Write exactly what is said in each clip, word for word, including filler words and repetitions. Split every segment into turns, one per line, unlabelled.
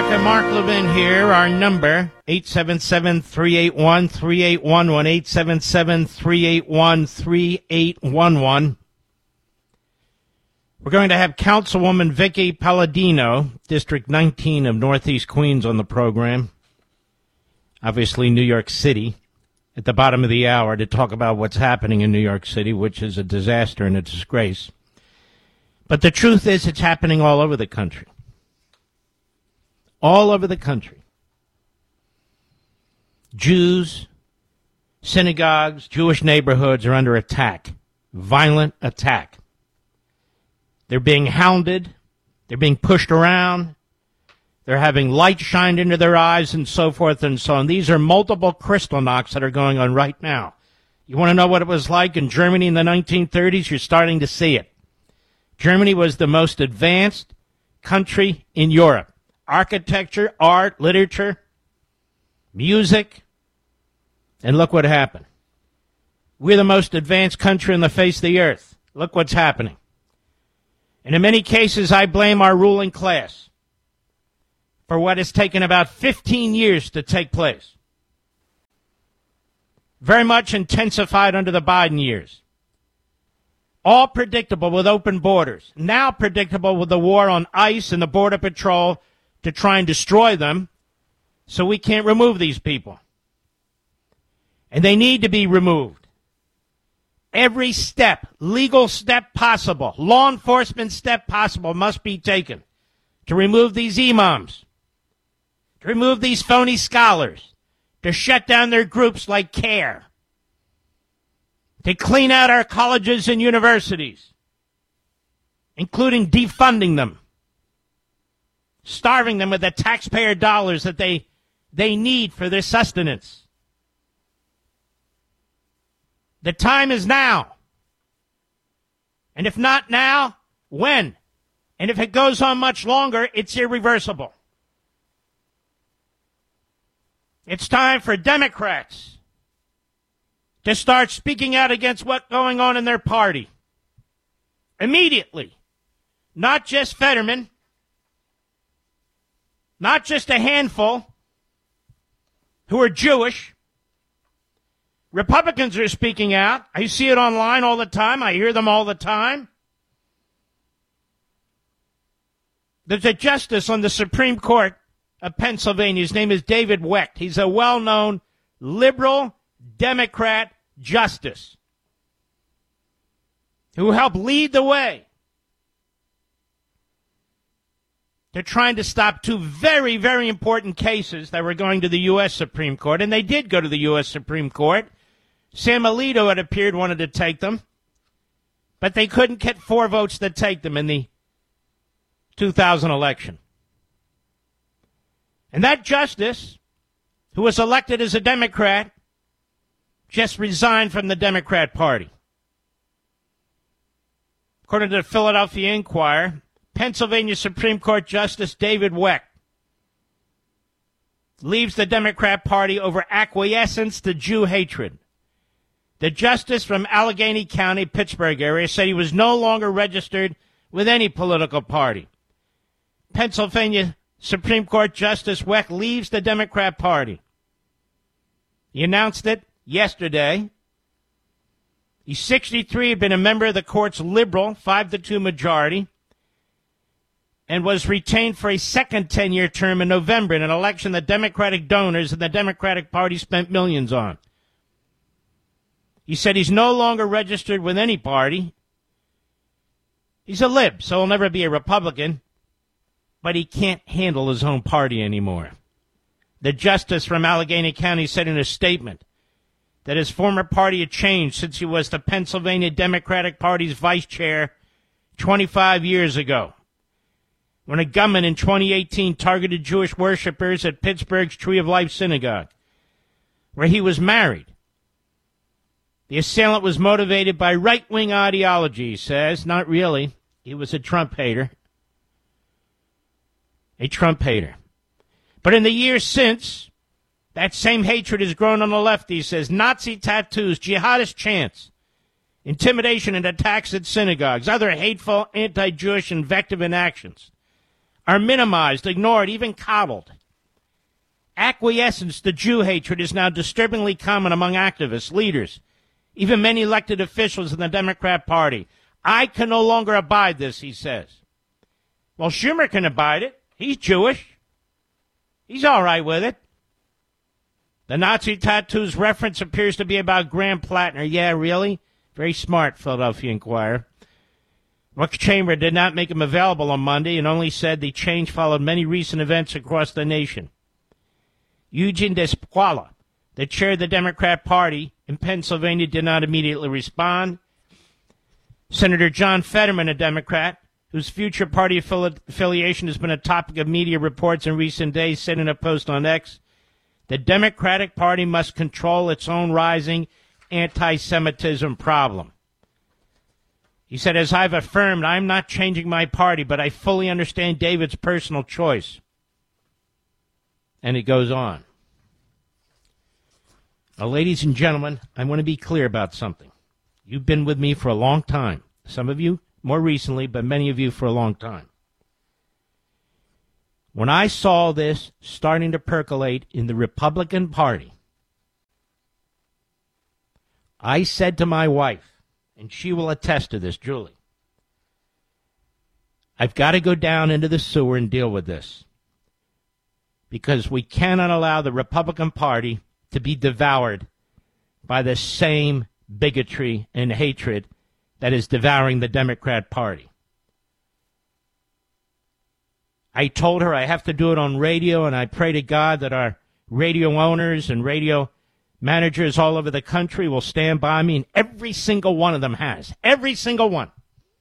America. Mark Levin here. Our number, eight seven seven, three eight one, three eight one one, eight seven seven, three eight one, three eight one one. We're going to have Councilwoman Vicky Palladino, District nineteen of Northeast Queens, on the program. Obviously, New York City, at the bottom of the hour to talk about what's happening in New York City, which is a disaster and a disgrace. But the truth is it's happening all over the country. All over the country. Jews, synagogues, Jewish neighborhoods are under attack. Violent attack. They're being hounded. They're being pushed around. They're having light shined into their eyes and so forth and so on. These are multiple Kristallnachts that are going on right now. You want to know what it was like in Germany in the nineteen thirties? You're starting to see it. Germany was the most advanced country in Europe. Architecture, art, literature, music. And look what happened. We're the most advanced country on the face of the earth. Look what's happening. And in many cases, I blame our ruling class for what has taken about fifteen years to take place. Very much intensified under the Biden years. All predictable with open borders. Now predictable with the war on ICE and the Border Patrol to try and destroy them, so we can't remove these people. And they need to be removed. Every step, legal step possible, law enforcement step possible must be taken to remove these imams, to remove these phony scholars, to shut down their groups like CARE, to clean out our colleges and universities, including defunding them, starving them with the taxpayer dollars that they, they need for their sustenance. The time is now. And if not now, when? And if it goes on much longer, it's irreversible. It's time for Democrats to start speaking out against what's going on in their party. Immediately. Not just Fetterman. Not just a handful who are Jewish. Republicans are speaking out. I see it online all the time. I hear them all the time. There's a justice on the Supreme Court of Pennsylvania. His name is David Wecht. He's a well-known liberal Democrat justice who helped lead the way to trying to stop two very, very important cases that were going to the U S Supreme Court. And they did go to the U S Supreme Court. Sam Alito, it appeared, wanted to take them. But they couldn't get four votes to take them in the two thousand election. And that justice, who was elected as a Democrat, just resigned from the Democrat Party. According to the Philadelphia Inquirer, Pennsylvania Supreme Court Justice David Wecht leaves the Democrat Party over acquiescence to Jew hatred. The justice from Allegheny County, Pittsburgh area, said he was no longer registered with any political party. Pennsylvania Supreme Court Justice Wecht leaves the Democrat Party. He announced it yesterday. He's sixty-three, had been a member of the court's liberal five to two majority, and was retained for a second ten-year term in November in an election that Democratic donors and the Democratic Party spent millions on. He said he's no longer registered with any party. He's a lib, so he'll never be a Republican, but he can't handle his own party anymore. The justice from Allegheny County said in a statement that his former party had changed since he was the Pennsylvania Democratic Party's vice chair twenty-five years ago, when a gunman in twenty eighteen targeted Jewish worshipers at Pittsburgh's Tree of Life Synagogue, where he was married. The assailant was motivated by right-wing ideology, he says. Not really. He was a Trump hater. A Trump hater. But in the years since, that same hatred has grown on the left, he says. Nazi tattoos, jihadist chants, intimidation and attacks at synagogues, other hateful anti-Jewish invective and actions. are minimized, ignored, even coddled. Acquiescence to Jew hatred is now disturbingly common among activists, leaders, even many elected officials in the Democrat Party. I can no longer abide this, he says. Well, Schumer can abide it. He's Jewish. He's all right with it. The Nazi tattoos reference appears to be about Graham Plattner. Yeah, really? Very smart, Philadelphia Inquirer. Rick Chamber did not make him available on Monday and only said the change followed many recent events across the nation. Eugene Despoila, the chair of the Democrat Party in Pennsylvania, did not immediately respond. Senator John Fetterman, a Democrat, whose future party affili- affiliation has been a topic of media reports in recent days, said in a post on X, the Democratic Party must control its own rising anti-Semitism problem. He said, as I've affirmed, I'm not changing my party, but I fully understand David's personal choice. And it goes on. Now, ladies and gentlemen, I want to be clear about something. You've been with me for a long time. Some of you more recently, but many of you for a long time. When I saw this starting to percolate in the Republican Party, I said to my wife, and she will attest to this, Julie, I've got to go down into the sewer and deal with this. Because we cannot allow the Republican Party to be devoured by the same bigotry and hatred that is devouring the Democrat Party. I told her I have to do it on radio, and I pray to God that our radio owners and radio managers all over the country will stand by me, and every single one of them has. Every single one.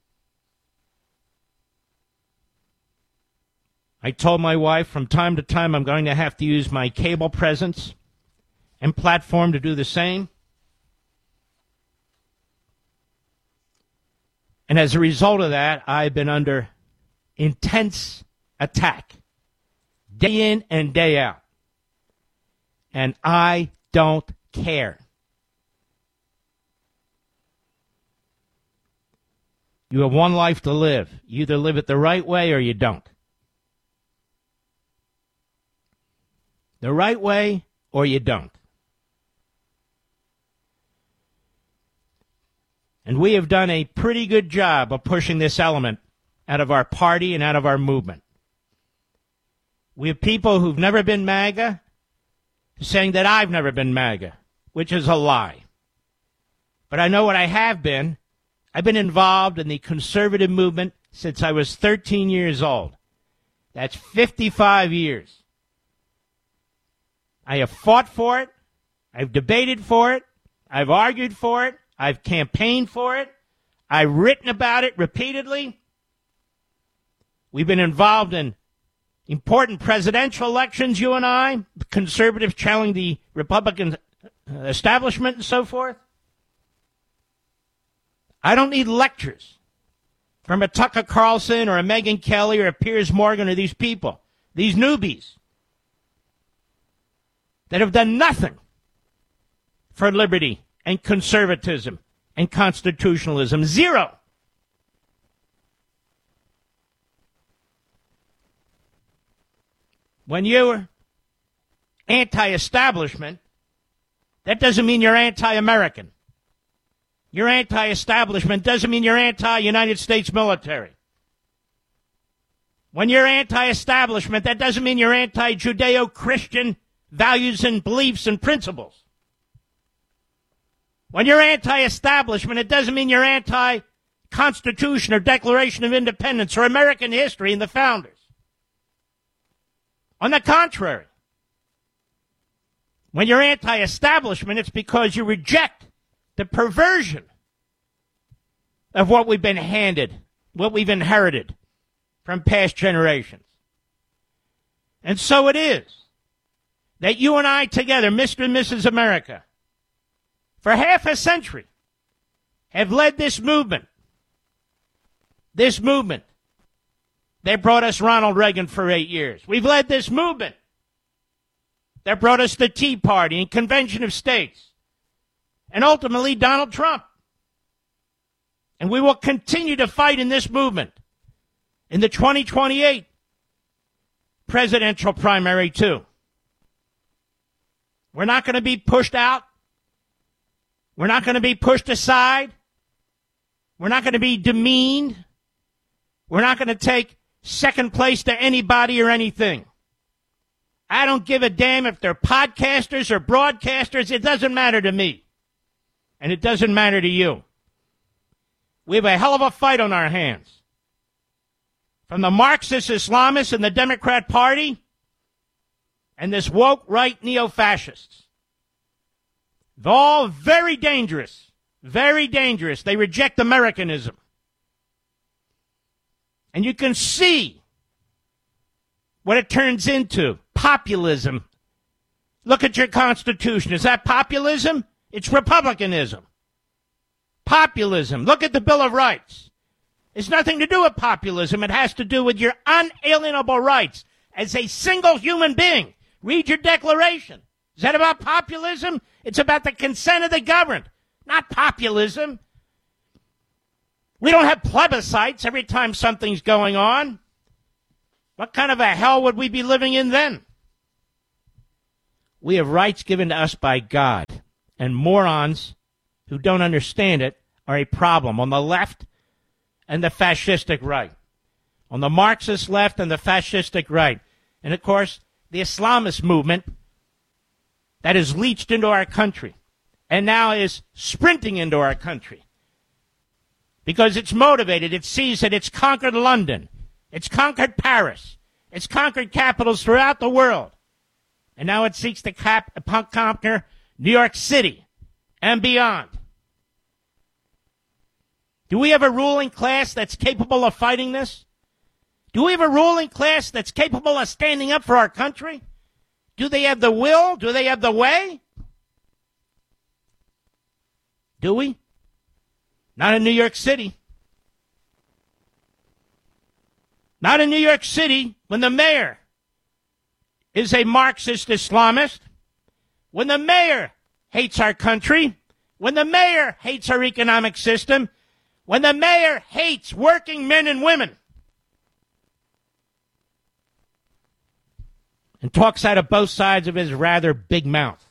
I told my wife from time to time I'm going to have to use my cable presence and platform to do the same. And as a result of that, I've been under intense attack day in and day out. And I don't care. You have one life to live. You either live it the right way or you don't. The right way or you don't. And we have done a pretty good job of pushing this element out of our party and out of our movement. We have people who've never been MAGA saying that I've never been MAGA, which is a lie. But I know what I have been. I've been involved in the conservative movement since I was thirteen years old. That's fifty-five years. I have fought for it. I've debated for it. I've argued for it. I've campaigned for it. I've written about it repeatedly. We've been involved in important presidential elections, you and I, conservatives challenging the Republican establishment and so forth. I don't need lectures from a Tucker Carlson or a Megyn Kelly or a Piers Morgan or these people, these newbies that have done nothing for liberty and conservatism and constitutionalism. Zero. When you're anti-establishment, that doesn't mean you're anti-American. You're anti-establishment doesn't mean you're anti-United States military. When you're anti-establishment, that doesn't mean you're anti-Judeo-Christian values and beliefs and principles. When you're anti-establishment, it doesn't mean you're anti-Constitution or Declaration of Independence or American history and the founders. On the contrary, when you're anti-establishment, it's because you reject the perversion of what we've been handed, what we've inherited from past generations. And so it is that you and I together, Mister and Missus America, for half a century, have led this movement. This movement. They brought us Ronald Reagan for eight years. We've led this movement. That brought us the Tea Party and Convention of States. And ultimately Donald Trump. And we will continue to fight in this movement. In the twenty twenty-eight presidential primary, too. We're not going to be pushed out. We're not going to be pushed aside. We're not going to be demeaned. We're not going to take second place to anybody or anything. I don't give a damn if they're podcasters or broadcasters. It doesn't matter to me. And it doesn't matter to you. We have a hell of a fight on our hands. From the Marxist Islamists and the Democrat Party and this woke right neo-fascists. They're all very dangerous. Very dangerous. They reject Americanism. And you can see what it turns into. Populism. Look at your Constitution. Is that populism? It's republicanism. Populism. Look at the Bill of Rights. It's nothing to do with populism. It has to do with your unalienable rights as a single human being. Read your Declaration. Is that about populism? It's about the consent of the governed, not populism. We don't have plebiscites every time something's going on. What kind of a hell would we be living in then? We have rights given to us by God, and morons who don't understand it are a problem on the left and the fascistic right. On the Marxist left and the fascistic right. And, of course, the Islamist movement that has leached into our country and now is sprinting into our country because it's motivated. It sees that it's conquered London. It's conquered Paris. It's conquered capitals throughout the world. And now it seeks to cap- conquer New York City and beyond. Do we have a ruling class that's capable of fighting this? Do we have a ruling class that's capable of standing up for our country? Do they have the will? Do they have the way? Do we? Not in New York City. Not in New York City when the mayor is a Marxist Islamist, when the mayor hates our country, when the mayor hates our economic system, when the mayor hates working men and women, and talks out of both sides of his rather big mouth.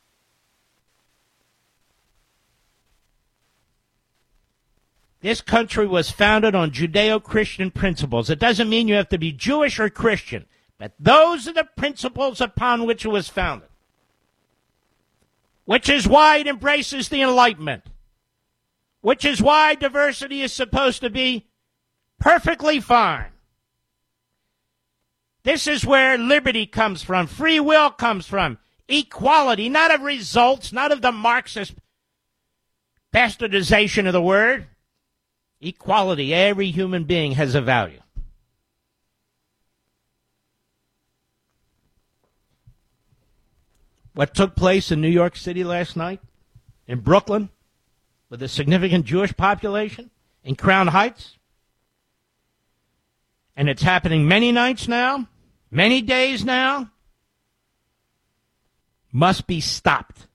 This country was founded on Judeo-Christian principles. It doesn't mean you have to be Jewish or Christian, but those are the principles upon which it was founded. Which is why it embraces the Enlightenment. Which is why diversity is supposed to be perfectly fine. This is where liberty comes from, free will comes from, equality, not of results, not of the Marxist bastardization of the word. Equality, every human being has a value. What took place in New York City last night, in Brooklyn, with a significant Jewish population, in Crown Heights, and it's happening many nights now, many days now, must be stopped.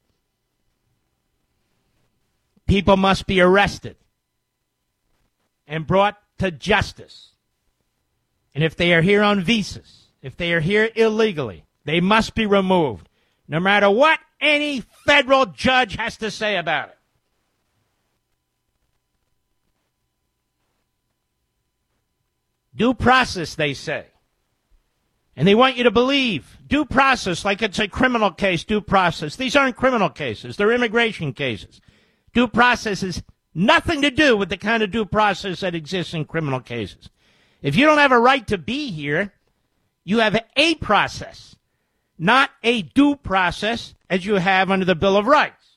People must be arrested and brought to justice. And if they are here on visas, if they are here illegally, they must be removed, no matter what any federal judge has to say about it. Due process, they say. And they want you to believe due process like it's a criminal case, due process. These aren't criminal cases. They're immigration cases. Due process has nothing to do with the kind of due process that exists in criminal cases. If you don't have a right to be here, you have a process, not a due process as you have under the Bill of Rights.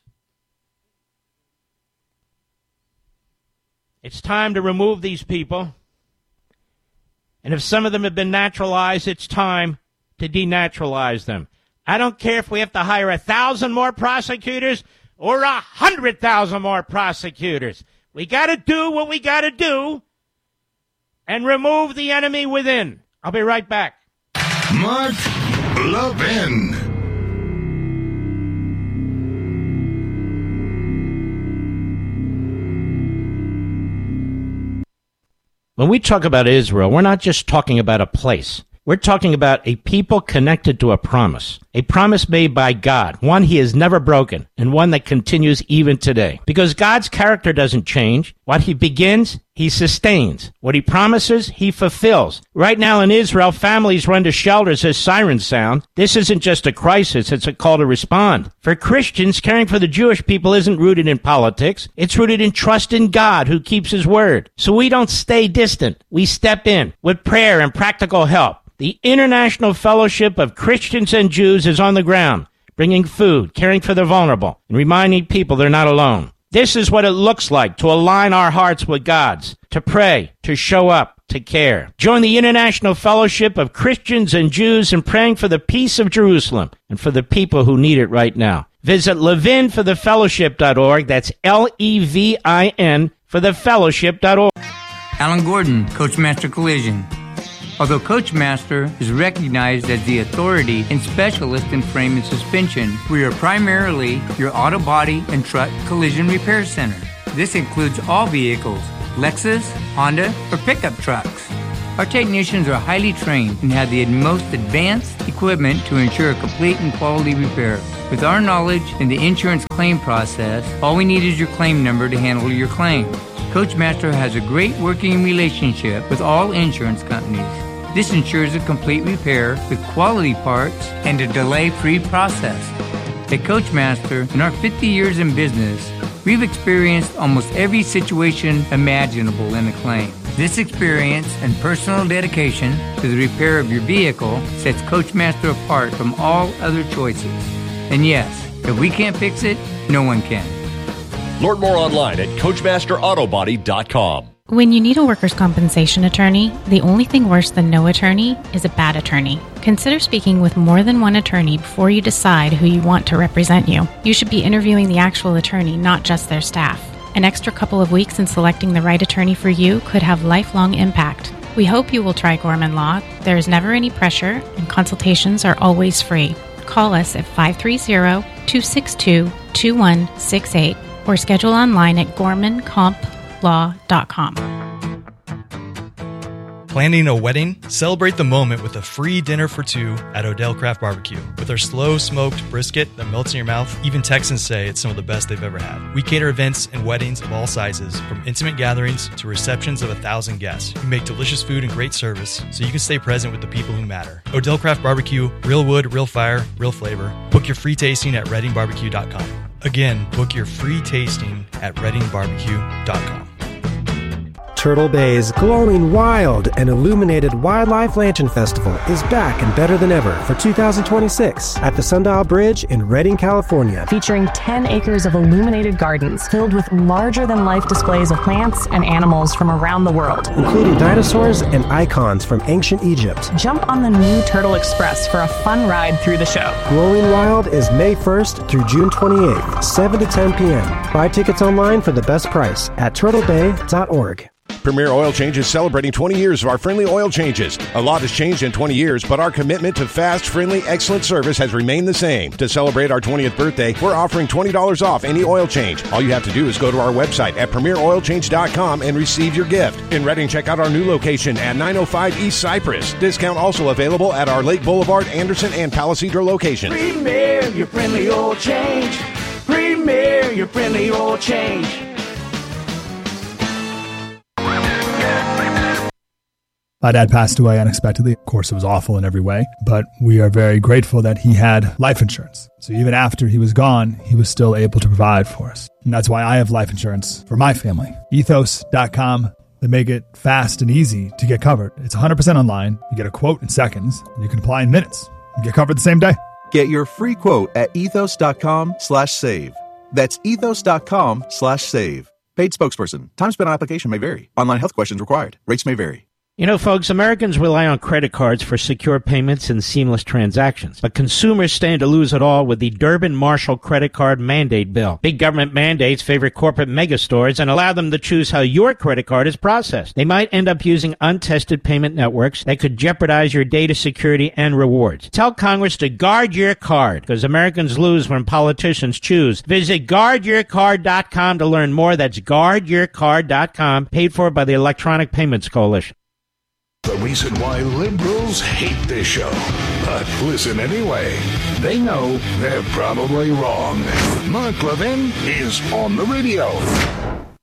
It's time to remove these people. And if some of them have been naturalized, it's time to denaturalize them. I don't care if we have to hire a thousand more prosecutors or a hundred thousand more prosecutors. We got to do what we got to do and remove the enemy within. I'll be right back.
Mark Levin.
When we talk about Israel, we're not just talking about a place. We're talking about a people connected to a promise, a promise made by God, one he has never broken, and one that continues even today. Because God's character doesn't change. What he begins, he sustains. What he promises, he fulfills. Right now in Israel, families run to shelters as sirens sound. This isn't just a crisis, it's a call to respond. For Christians, caring for the Jewish people isn't rooted in politics. It's rooted in trust in God, who keeps his word. So we don't stay distant. We step in with prayer and practical help. The International Fellowship of Christians and Jews is on the ground, bringing food, caring for the vulnerable, and reminding people they're not alone. This is what it looks like to align our hearts with God's, to pray, to show up, to care. Join the International Fellowship of Christians and Jews in praying for the peace of Jerusalem and for the people who need it right now. Visit levin for the fellowship dot org. That's L E V I N for the fellowship dot org.
Alan Gordon, Coachmaster Collision. Although Coachmaster is recognized as the authority and specialist in frame and suspension, we are primarily your auto body and truck collision repair center. This includes all vehicles, Lexus, Honda, or pickup trucks. Our technicians are highly trained and have the most advanced equipment to ensure a complete and quality repair. With our knowledge in the insurance claim process, all we need is your claim number to handle your claim. Coachmaster has a great working relationship with all insurance companies. This ensures a complete repair with quality parts and a delay-free process. At Coachmaster, in our fifty years in business, we've experienced almost every situation imaginable in a claim. This experience and personal dedication to the repair of your vehicle sets Coachmaster apart from all other choices. And yes, if we can't fix it, no one can.
Learn more online at coachmaster auto body dot com.
When you need a workers' compensation attorney, the only thing worse than no attorney is a bad attorney. Consider speaking with more than one attorney before you decide who you want to represent you. You should be interviewing the actual attorney, not just their staff. An extra couple of weeks in selecting the right attorney for you could have lifelong impact. We hope you will try Gorman Law. There is never any pressure, and consultations are always free. Call us at five three zero, two six two, two one six eight or schedule online at gorman comp law dot com.
Planning a wedding? Celebrate the moment with a free dinner for two at Odell Craft Barbecue. With our slow smoked brisket that melts in your mouth, even Texans say it's some of the best they've ever had. We cater events and weddings of all sizes, from intimate gatherings to receptions of a thousand guests. We make delicious food and great service so you can stay present with the people who matter. Odell Craft Barbecue, real wood, real fire, real flavor. Book your free tasting at redding barbecue dot com. Again, book your free tasting at redding barbecue dot com.
Turtle Bay's glowing wild and illuminated Wildlife Lantern Festival is back and better than ever for two thousand twenty-six at the Sundial Bridge in Redding, California.
Featuring ten acres of illuminated gardens filled with larger-than-life displays of plants and animals from around the world,
including dinosaurs and icons from ancient Egypt.
Jump on the new Turtle Express for a fun ride through the show.
Glowing Wild is May first through June twenty-eighth, seven to ten p.m. Buy tickets online for the best price at turtle bay dot org.
Premier Oil Change is celebrating twenty years of our friendly oil changes. A lot has changed in twenty years, but our commitment to fast, friendly, excellent service has remained the same. To celebrate our twentieth birthday, we're offering twenty dollars off any oil change. All you have to do is go to our website at premier oil change dot com and receive your gift. In Redding, check out our new location at nine oh five East Cypress. Discount also available at our Lake Boulevard, Anderson, and Palisadro locations.
Premier, your friendly oil change. Premier, your friendly oil change.
My dad passed away unexpectedly. Of course, it was awful in every way, but we are very grateful that he had life insurance. So even after he was gone, he was still able to provide for us. And that's why I have life insurance for my family. ethos dot com. They make it fast and easy to get covered. It's one hundred percent online. You get a quote in seconds, and you can apply in minutes. You get covered the same day.
Get your free quote at ethos dot com slash save. That's ethos dot com slash save. Paid spokesperson. Time spent on application may vary. Online health questions required. Rates may vary.
You know, folks, Americans rely on credit cards for secure payments and seamless transactions. But consumers stand to lose it all with the Durbin-Marshall credit card mandate bill. Big government mandates favor corporate megastores and allow them to choose how your credit card is processed. They might end up using untested payment networks that could jeopardize your data security and rewards. Tell Congress to guard your card, because Americans lose when politicians choose. Visit guard your card dot com to learn more. That's guard your card dot com, paid for by the Electronic Payments Coalition.
The reason why liberals hate this show. But listen anyway. They know they're probably wrong. Mark Levin is on the radio.